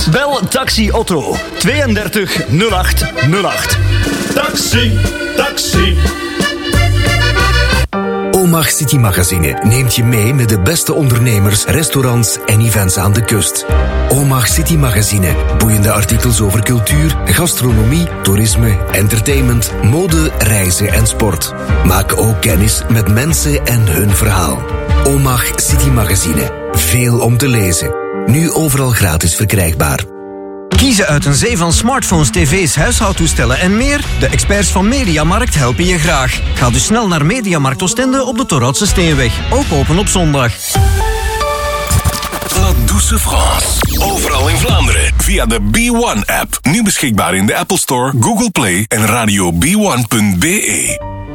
Bel Taxi Otto 32 08 08. Taxi. OMAG City Magazine neemt je mee met de beste ondernemers, restaurants en events aan de kust. OMAG City Magazine. Boeiende artikels over cultuur, gastronomie, toerisme, entertainment, mode, reizen en sport. Maak ook kennis met mensen en hun verhaal. OMAG City Magazine. Veel om te lezen. Nu overal gratis verkrijgbaar. Kiezen uit een zee van smartphones, tv's, huishoudtoestellen en meer? De experts van Mediamarkt helpen je graag. Ga dus snel naar Mediamarkt Oostende op de Torhoutse Steenweg. Ook open op zondag. La Douce France. Overal in Vlaanderen via de B1-app. Nu beschikbaar in de Apple Store, Google Play en radio b1.be.